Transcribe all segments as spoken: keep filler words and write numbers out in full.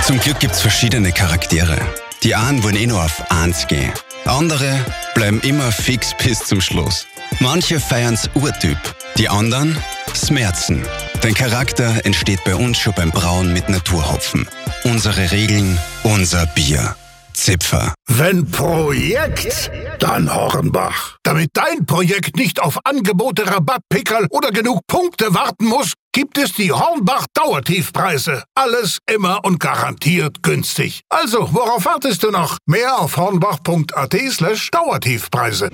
Zum Glück gibt's verschiedene Charaktere. Die einen wollen eh nur auf eins gehen. Andere bleiben immer fix bis zum Schluss. Manche feiern's Urtyp, die anderen Smerzen. Dein Charakter entsteht bei uns schon beim Brauen mit Naturhopfen. Unsere Regeln, unser Bier. Zipfer. Wenn Projekt, dann Hornbach. Damit dein Projekt nicht auf Angebote, Rabattpickerl oder genug Punkte warten muss, gibt es die Hornbach Dauertiefpreise. Alles immer und garantiert günstig. Also, worauf wartest du noch? Mehr auf hornbach.at slash Dauertiefpreise.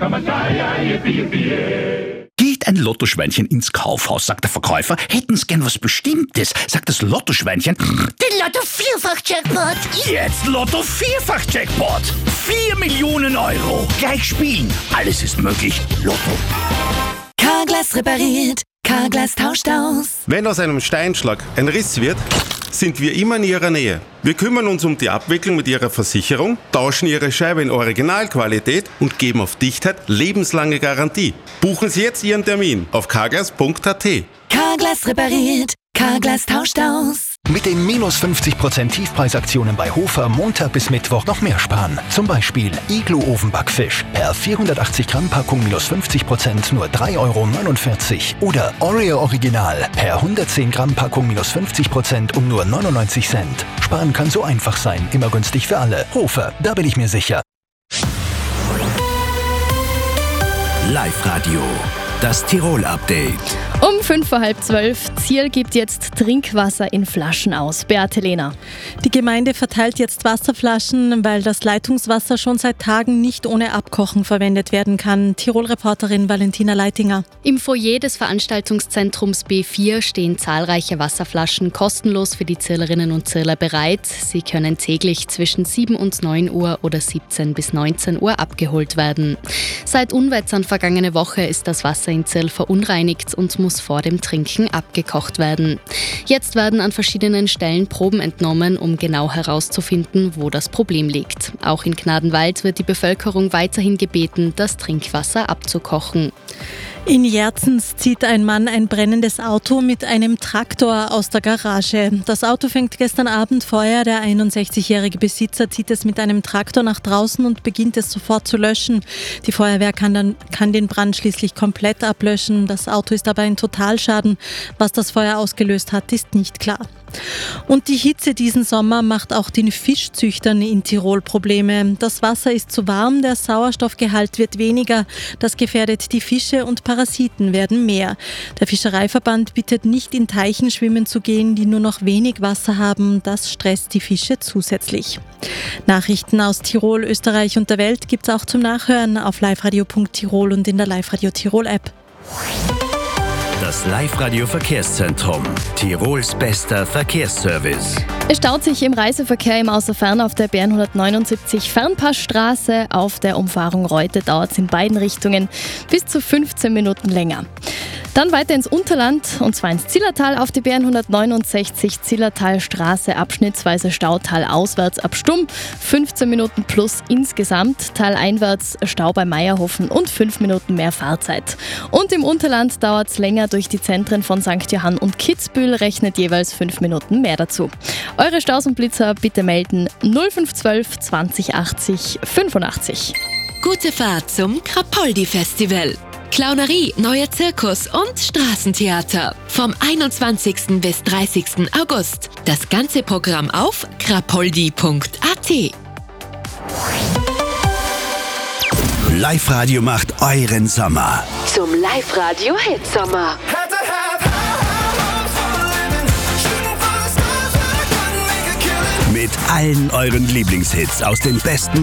Geht ein Lottoschweinchen ins Kaufhaus, sagt der Verkäufer, hätten's gern was Bestimmtes, sagt das Lottoschweinchen. Den Lotto-Vierfach-Jackpot! Jetzt Lotto-Vierfach-Jackpot! Vier Millionen Euro! Gleich spielen! Alles ist möglich. Lotto. Carglass repariert, Carglass tauscht aus. Wenn aus einem Steinschlag ein Riss wird, sind wir immer in Ihrer Nähe. Wir kümmern uns um die Abwicklung mit Ihrer Versicherung, tauschen Ihre Scheibe in Originalqualität und geben auf Dichtheit lebenslange Garantie. Buchen Sie jetzt Ihren Termin auf carglass punkt at. Carglass repariert, Carglass tauscht aus. Mit den minus fünfzig Prozent Tiefpreisaktionen bei Hofer Montag bis Mittwoch noch mehr sparen. Zum Beispiel Iglu-Ofenbackfisch per vierhundertachtzig Gramm Packung minus fünfzig Prozent nur drei Euro neunundvierzig. Oder Oreo Original per hundertzehn Gramm Packung minus fünfzig Prozent um nur neunundneunzig Cent. Sparen kann so einfach sein, immer günstig für alle. Hofer, da bin ich mir sicher. Live-Radio, das Tirol-Update. Um fünf vor halb zwölf. Ziel gibt jetzt Trinkwasser in Flaschen aus. Beate Lehner. Die Gemeinde verteilt jetzt Wasserflaschen, weil das Leitungswasser schon seit Tagen nicht ohne Abkochen verwendet werden kann. Tirol-Reporterin Valentina Leitinger. Im Foyer des Veranstaltungszentrums B vier stehen zahlreiche Wasserflaschen kostenlos für die Zirlerinnen und Zirler bereit. Sie können täglich zwischen sieben und neun Uhr oder siebzehn bis neunzehn Uhr abgeholt werden. Seit Unwettern vergangene Woche ist das Wasser in Zirl verunreinigt und muss vor dem Trinken abgekocht werden. Jetzt werden an verschiedenen Stellen Proben entnommen, um genau herauszufinden, wo das Problem liegt. Auch in Gnadenwald wird die Bevölkerung weiterhin gebeten, das Trinkwasser abzukochen. In Jerzens zieht ein Mann ein brennendes Auto mit einem Traktor aus der Garage. Das Auto fängt gestern Abend Feuer. Der einundsechzigjährige Besitzer zieht es mit einem Traktor nach draußen und beginnt es sofort zu löschen. Die Feuerwehr kann, dann, kann den Brand schließlich komplett ablöschen. Das Auto ist aber ein Totalschaden. Was das Feuer ausgelöst hat, ist nicht klar. Und die Hitze diesen Sommer macht auch den Fischzüchtern in Tirol Probleme. Das Wasser ist zu warm, der Sauerstoffgehalt wird weniger. Das gefährdet die Fische und Parasiten werden mehr. Der Fischereiverband bittet nicht in Teichen schwimmen zu gehen, die nur noch wenig Wasser haben. Das stresst die Fische zusätzlich. Nachrichten aus Tirol, Österreich und der Welt gibt es auch zum Nachhören auf liveradio punkt tirol und in der Live-Radio Tirol App. Das Live-Radio-Verkehrszentrum. Tirols bester Verkehrsservice. Es staut sich im Reiseverkehr im Außerfern auf der B N hundertneunundsiebzig Fernpassstraße. Auf der Umfahrung Reute dauert es in beiden Richtungen bis zu fünfzehn Minuten länger. Dann weiter ins Unterland, und zwar ins Zillertal auf die B N hundertneunundsechzig Zillertalstraße, abschnittsweise Stautal auswärts ab Stumm, fünfzehn Minuten plus insgesamt, taleinwärts Stau bei Meierhofen und fünf Minuten mehr Fahrzeit. Und im Unterland dauert es länger durch die Zentren von Sankt Johann und Kitzbühel, rechnet jeweils fünf Minuten mehr dazu. Eure Staus und Blitzer bitte melden null fünf eins zwei zwanzig achtzig fünfundachtzig. Gute Fahrt zum Krapoldi-Festival. Clownerie, neuer Zirkus und Straßentheater. Vom einundzwanzigsten bis dreißigsten August. Das ganze Programm auf krapoldi punkt at. Live-Radio macht euren Sommer. Zum Live-Radio-Hitsommer. Mit allen euren Lieblingshits aus den besten